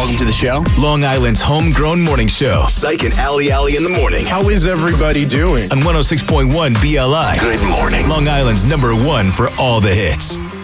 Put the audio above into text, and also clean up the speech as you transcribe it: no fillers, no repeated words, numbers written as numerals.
Welcome to the show. Long Island's homegrown morning show. Psych and Ali in the morning. How is everybody doing? On 106.1 BLI. Good morning. Long Island's #1 for all the hits.